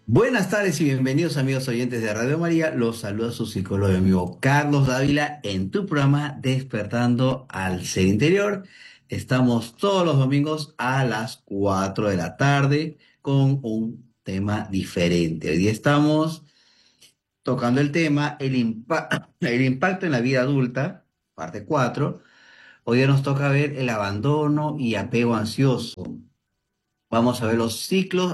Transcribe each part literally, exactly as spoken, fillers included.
Buenas tardes y bienvenidos amigos oyentes de Radio María. Los saluda su psicólogo y amigo Carlos Dávila en tu programa Despertando al Ser Interior. Estamos todos los domingos a las cuatro de la tarde con un tema diferente. Hoy día estamos tocando el tema el, impa- el impacto en la vida adulta, parte cuatro. Hoy día nos toca ver el abandono y apego ansioso. Vamos a ver los ciclos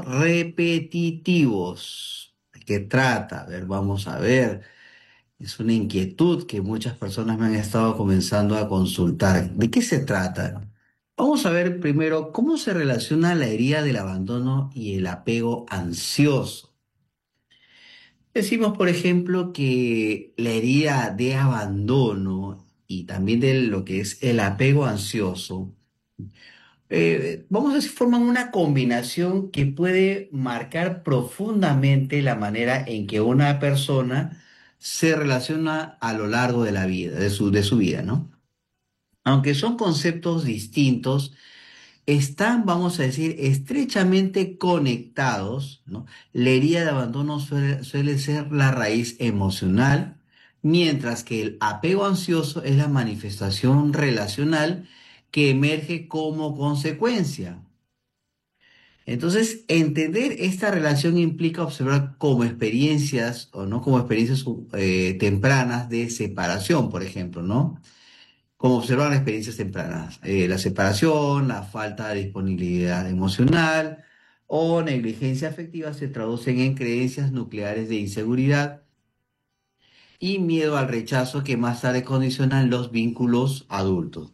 repetitivos. ¿De qué trata? A ver, vamos a ver. Es una inquietud que muchas personas me han estado comenzando a consultar. ¿De qué se trata? Vamos a ver primero cómo se relaciona la herida del abandono y el apego ansioso. Decimos, por ejemplo, que la herida de abandono y también de lo que es el apego ansioso eh, vamos a decir, forman una combinación que puede marcar profundamente la manera en que una persona se relaciona a lo largo de la vida, de su, de su vida, ¿no? Aunque son conceptos distintos, están, vamos a decir, estrechamente conectados, ¿no? La herida de abandono suele, suele ser la raíz emocional, mientras que el apego ansioso es la manifestación relacional que emerge como consecuencia. Entonces, entender esta relación implica observar como experiencias o no como experiencias eh, tempranas de separación, por ejemplo, ¿no? Como observar las experiencias tempranas, eh, la separación, la falta de disponibilidad emocional o negligencia afectiva se traducen en creencias nucleares de inseguridad y miedo al rechazo que más tarde condicionan los vínculos adultos.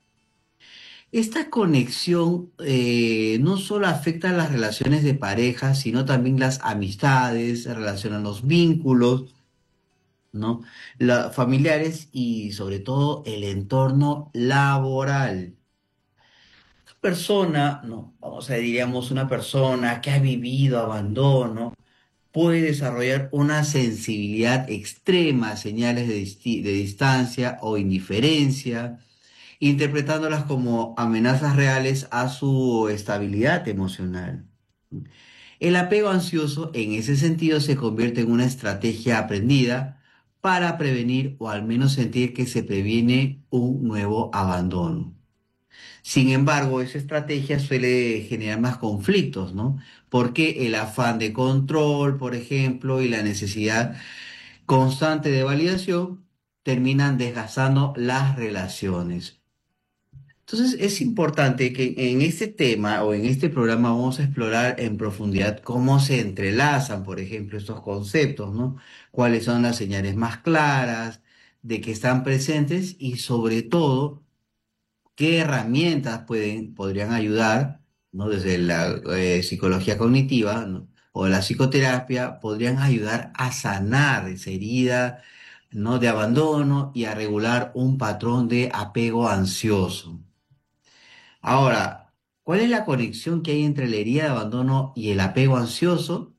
Esta conexión eh, no solo afecta a las relaciones de pareja, sino también las amistades, se relacionan los vínculos, ¿no? La- familiares y sobre todo el entorno laboral. Persona, no, vamos a diríamos una persona que ha vivido abandono, puede desarrollar una sensibilidad extrema a señales de, disti- de distancia o indiferencia, interpretándolas como amenazas reales a su estabilidad emocional. El apego ansioso en ese sentido se convierte en una estrategia aprendida para prevenir o al menos sentir que se previene un nuevo abandono. Sin embargo, esa estrategia suele generar más conflictos, ¿no? Porque el afán de control, por ejemplo, y la necesidad constante de validación terminan desgastando las relaciones. Entonces es importante que en este tema o en este programa vamos a explorar en profundidad cómo se entrelazan, por ejemplo, estos conceptos, ¿no? Cuáles son las señales más claras de que están presentes y sobre todo qué herramientas pueden, podrían ayudar, ¿no? Desde la eh, psicología cognitiva, ¿no? O la psicoterapia podrían ayudar a sanar esa herida, ¿no? De abandono y a regular un patrón de apego ansioso. Ahora, ¿cuál es la conexión que hay entre la herida de abandono y el apego ansioso?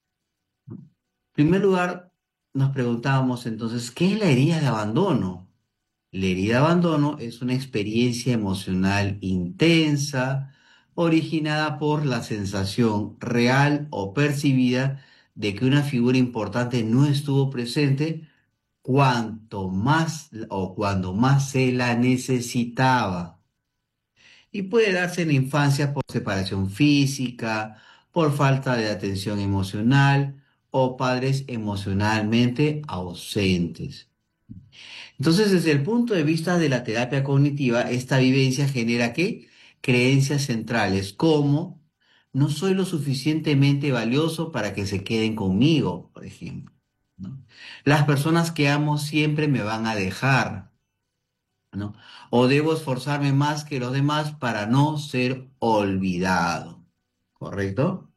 En primer lugar, nos preguntábamos entonces, ¿qué es la herida de abandono? La herida de abandono es una experiencia emocional intensa, originada por la sensación real o percibida de que una figura importante no estuvo presente cuanto más o cuando más se la necesitaba. Y puede darse en la infancia por separación física, por falta de atención emocional o padres emocionalmente ausentes. Entonces, desde el punto de vista de la terapia cognitiva, esta vivencia genera ¿qué? Creencias centrales como no soy lo suficientemente valioso para que se queden conmigo, por ejemplo, ¿no? Las personas que amo siempre me van a dejar, ¿no? O debo esforzarme más que los demás para no ser olvidado, ¿correcto?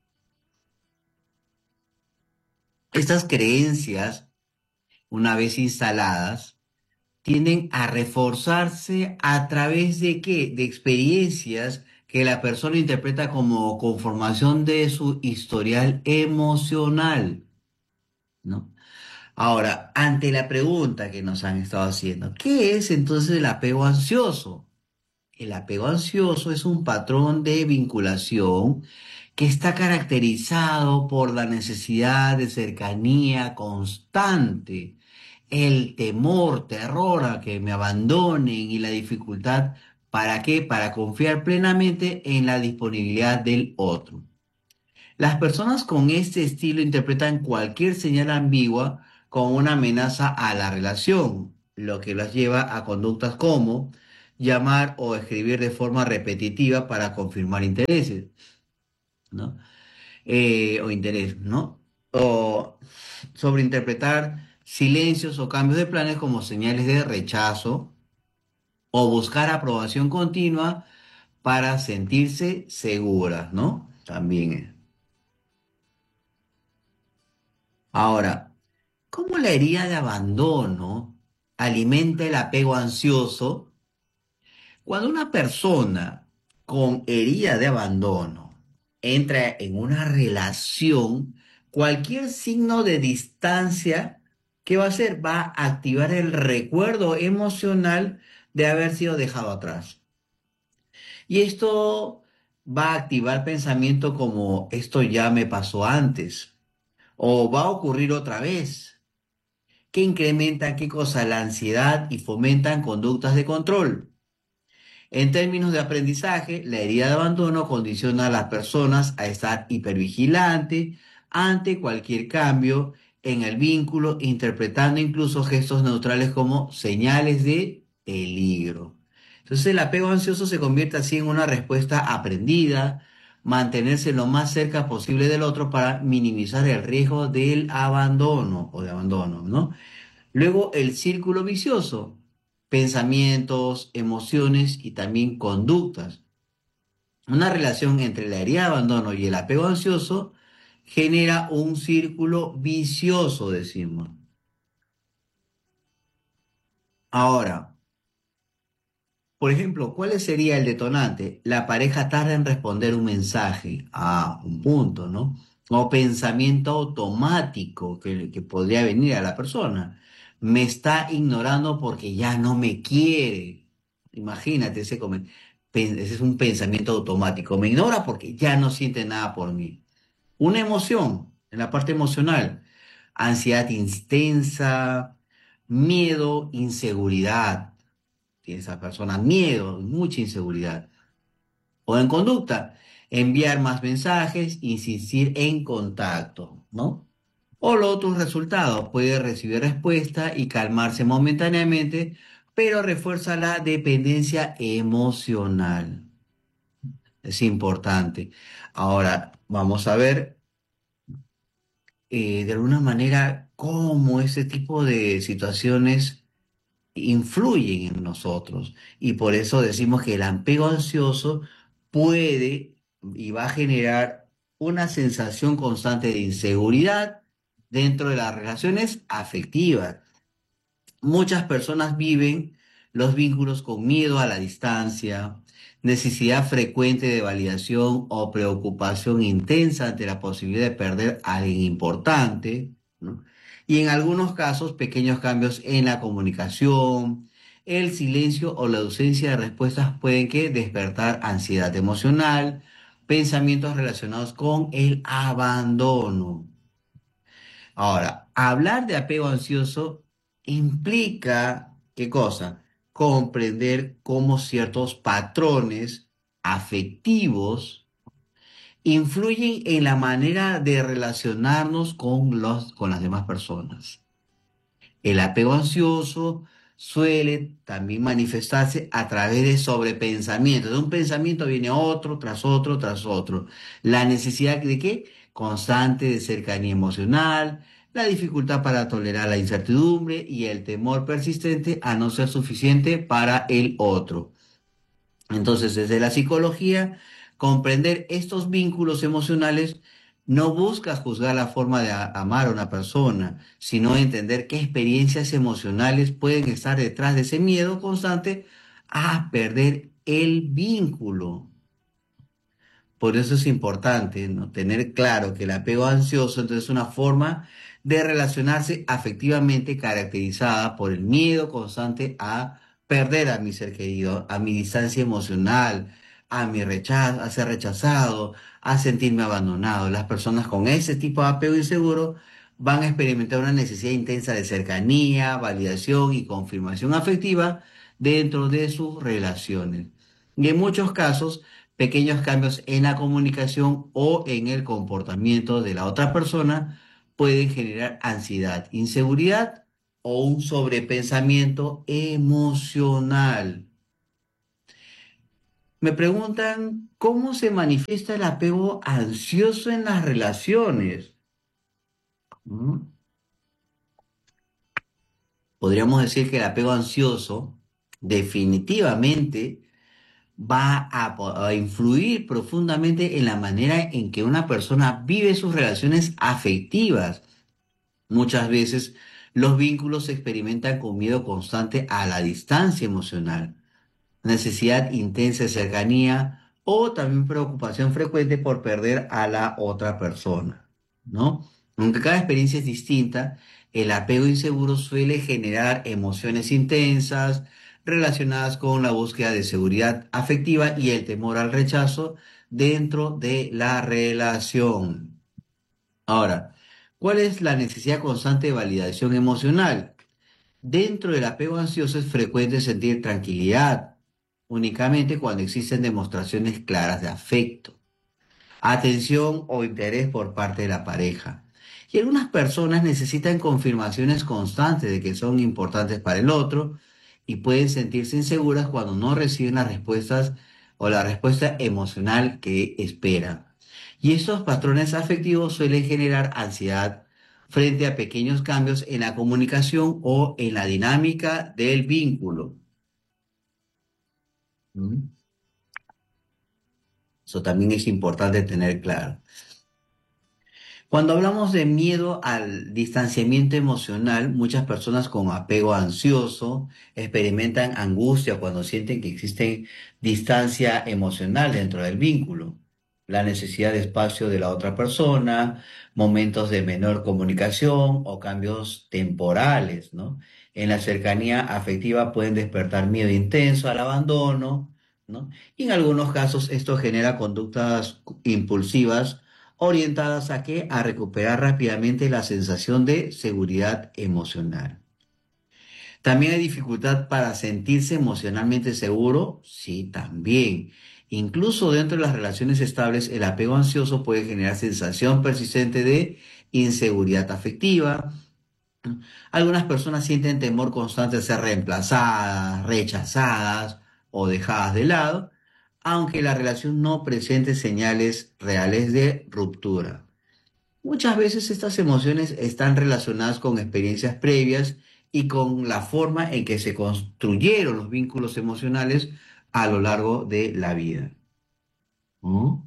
Estas creencias, una vez instaladas, tienden a reforzarse a través de qué? De experiencias que la persona interpreta como conformación de su historial emocional, ¿no? Ahora, ante la pregunta que nos han estado haciendo, ¿qué es entonces el apego ansioso? El apego ansioso es un patrón de vinculación que está caracterizado por la necesidad de cercanía constante, el temor, terror a que me abandonen y la dificultad, ¿para qué? Para confiar plenamente en la disponibilidad del otro. Las personas con este estilo interpretan cualquier señal ambigua como una amenaza a la relación, lo que las lleva a conductas como llamar o escribir de forma repetitiva para confirmar intereses, ¿no? Eh, o interés, ¿no? O sobreinterpretar silencios o cambios de planes como señales de rechazo o buscar aprobación continua para sentirse seguras, ¿no? También es. Ahora, ¿cómo la herida de abandono alimenta el apego ansioso? Cuando una persona con herida de abandono entra en una relación, cualquier signo de distancia, ¿qué va a hacer? Va a activar el recuerdo emocional de haber sido dejado atrás. Y esto va a activar pensamiento como esto ya me pasó antes o va a ocurrir otra vez, que incrementan qué cosa, la ansiedad y fomentan conductas de control. En términos de aprendizaje, la herida de abandono condiciona a las personas a estar hipervigilante ante cualquier cambio en el vínculo, interpretando incluso gestos neutrales como señales de peligro. Entonces el apego ansioso se convierte así en una respuesta aprendida, mantenerse lo más cerca posible del otro para minimizar el riesgo del abandono o de abandono, ¿no? Luego el círculo vicioso, pensamientos, emociones y también conductas. Una relación entre la herida de abandono y el apego ansioso genera un círculo vicioso, decimos. Ahora, por ejemplo, ¿cuál sería el detonante? La pareja tarda en responder un mensaje a un punto, ¿no? O pensamiento automático que, que podría venir a la persona. Me está ignorando porque ya no me quiere. Imagínate, ese, comen- pen- ese es un pensamiento automático. Me ignora porque ya no siente nada por mí. Una emoción, en la parte emocional, ansiedad intensa, miedo, inseguridad. Tiene esa persona miedo, mucha inseguridad. O en conducta, enviar más mensajes, insistir en contacto, ¿no? O lo otro resultado, puede recibir respuesta y calmarse momentáneamente, pero refuerza la dependencia emocional. Es importante. Ahora, vamos a ver eh, de alguna manera cómo ese tipo de situaciones influyen en nosotros. Y por eso decimos que el apego ansioso puede y va a generar una sensación constante de inseguridad dentro de las relaciones afectivas. Muchas personas viven los vínculos con miedo a la distancia, necesidad frecuente de validación o preocupación intensa ante la posibilidad de perder a alguien importante, ¿no? Y en algunos casos, pequeños cambios en la comunicación, el silencio o la ausencia de respuestas pueden que despertar ansiedad emocional, pensamientos relacionados con el abandono. Ahora, hablar de apego ansioso implica, ¿qué cosa? Comprender cómo ciertos patrones afectivos influyen en la manera de relacionarnos con los, con las demás personas. El apego ansioso suele también manifestarse a través de sobrepensamiento. De un pensamiento viene otro, tras otro, tras otro. La necesidad de qué? Constante de cercanía emocional, la dificultad para tolerar la incertidumbre y el temor persistente a no ser suficiente para el otro. Entonces, desde la psicología, comprender estos vínculos emocionales no busca juzgar la forma de a- amar a una persona, sino entender qué experiencias emocionales pueden estar detrás de ese miedo constante a perder el vínculo. Por eso es importante, ¿no? Tener claro que el apego ansioso entonces es una forma de relacionarse afectivamente caracterizada por el miedo constante a perder a mi ser querido, a mi distancia emocional, a mi rechazo, a ser rechazado, a sentirme abandonado. Las personas con ese tipo de apego inseguro van a experimentar una necesidad intensa de cercanía, validación y confirmación afectiva dentro de sus relaciones. Y en muchos casos, pequeños cambios en la comunicación o en el comportamiento de la otra persona pueden generar ansiedad, inseguridad o un sobrepensamiento emocional. Me preguntan cómo se manifiesta el apego ansioso en las relaciones. ¿Mm? Podríamos decir que el apego ansioso definitivamente va a, po- a influir profundamente en la manera en que una persona vive sus relaciones afectivas. Muchas veces los vínculos se experimentan con miedo constante a la distancia emocional, necesidad intensa de cercanía o también preocupación frecuente por perder a la otra persona, ¿no? Aunque cada experiencia es distinta, el apego inseguro suele generar emociones intensas relacionadas con la búsqueda de seguridad afectiva y el temor al rechazo dentro de la relación. Ahora, ¿cuál es la necesidad constante de validación emocional? Dentro del apego ansioso es frecuente sentir tranquilidad, únicamente cuando existen demostraciones claras de afecto, atención o interés por parte de la pareja. Y algunas personas necesitan confirmaciones constantes de que son importantes para el otro y pueden sentirse inseguras cuando no reciben las respuestas o la respuesta emocional que esperan. Y estos patrones afectivos suelen generar ansiedad frente a pequeños cambios en la comunicación o en la dinámica del vínculo. ¿Mm? Eso también es importante tener claro. Cuando hablamos de miedo al distanciamiento emocional, muchas personas con apego ansioso experimentan angustia cuando sienten que existe distancia emocional dentro del vínculo, la necesidad de espacio de la otra persona, momentos de menor comunicación o cambios temporales, ¿no? En la cercanía afectiva pueden despertar miedo intenso al abandono, ¿no? Y en algunos casos esto genera conductas impulsivas orientadas a qué? A recuperar rápidamente la sensación de seguridad emocional. También hay dificultad para sentirse emocionalmente seguro, sí, también. Incluso dentro de las relaciones estables, el apego ansioso puede generar sensación persistente de inseguridad afectiva. Algunas personas sienten temor constante de ser reemplazadas, rechazadas o dejadas de lado, aunque la relación no presente señales reales de ruptura. Muchas veces estas emociones están relacionadas con experiencias previas y con la forma en que se construyeron los vínculos emocionales a lo largo de la vida. ¿Mm?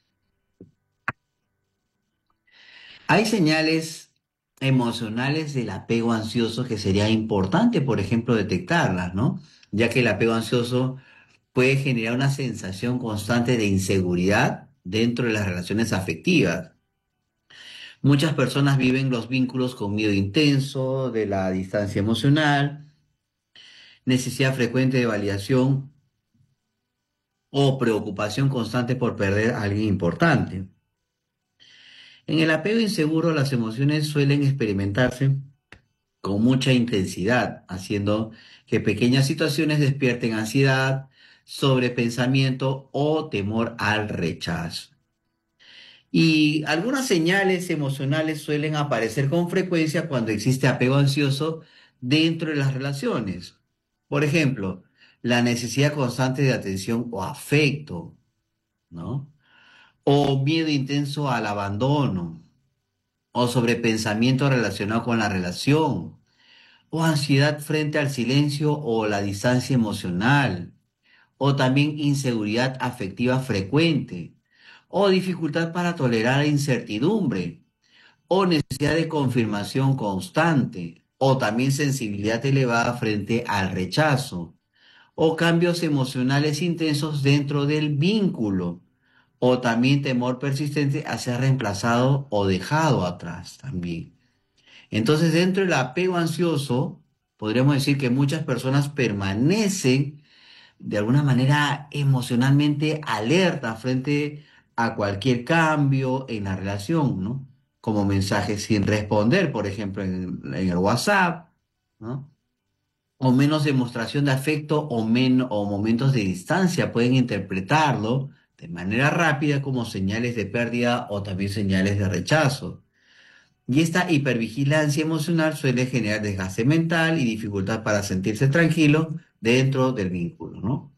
Hay señales emocionales del apego ansioso que sería importante, por ejemplo, detectarlas, ¿no? Ya que el apego ansioso puede generar una sensación constante de inseguridad dentro de las relaciones afectivas. Muchas personas viven los vínculos con miedo intenso, de la distancia emocional, necesidad frecuente de validación o preocupación constante por perder a alguien importante. En el apego inseguro, las emociones suelen experimentarse con mucha intensidad, haciendo que pequeñas situaciones despierten ansiedad, sobrepensamiento o temor al rechazo. Y algunas señales emocionales suelen aparecer con frecuencia cuando existe apego ansioso dentro de las relaciones. Por ejemplo, la necesidad constante de atención o afecto, ¿no? O miedo intenso al abandono, o sobrepensamiento relacionado con la relación, o ansiedad frente al silencio o la distancia emocional, o también inseguridad afectiva frecuente, o dificultad para tolerar la incertidumbre, o necesidad de confirmación constante, o también sensibilidad elevada frente al rechazo, o cambios emocionales intensos dentro del vínculo, o también temor persistente a ser reemplazado o dejado atrás también. Entonces, dentro del apego ansioso, podríamos decir que muchas personas permanecen de alguna manera emocionalmente alerta frente a cualquier cambio en la relación, ¿no? Como mensajes sin responder, por ejemplo, en, en el WhatsApp, ¿no? O menos demostración de afecto o, men- o momentos de distancia pueden interpretarlo de manera rápida como señales de pérdida o también señales de rechazo. Y esta hipervigilancia emocional suele generar desgaste mental y dificultad para sentirse tranquilo dentro del vínculo, ¿no?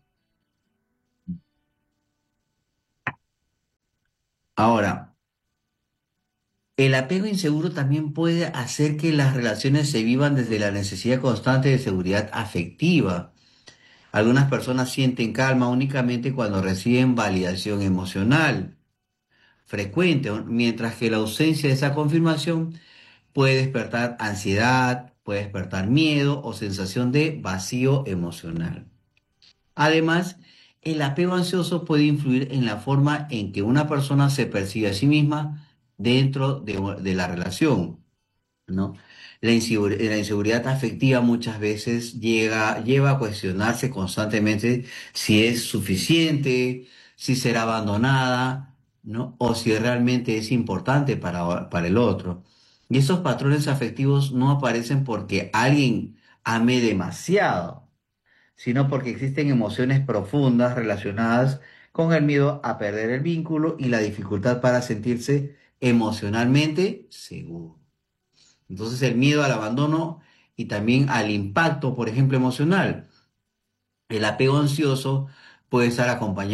Ahora, el apego inseguro también puede hacer que las relaciones se vivan desde la necesidad constante de seguridad afectiva. Algunas personas sienten calma únicamente cuando reciben validación emocional frecuente, ¿no? Mientras que la ausencia de esa confirmación puede despertar ansiedad, puede despertar miedo o sensación de vacío emocional. Además, el apego ansioso puede influir en la forma en que una persona se percibe a sí misma dentro de, de la relación, ¿no? La insegur- la inseguridad afectiva muchas veces llega, lleva a cuestionarse constantemente si es suficiente, si será abandonada, ¿no? O si realmente es importante para, para el otro. Y esos patrones afectivos no aparecen porque alguien ame demasiado, sino porque existen emociones profundas relacionadas con el miedo a perder el vínculo y la dificultad para sentirse emocionalmente seguro. Entonces el miedo al abandono y también al impacto, por ejemplo, emocional. El apego ansioso puede estar acompañado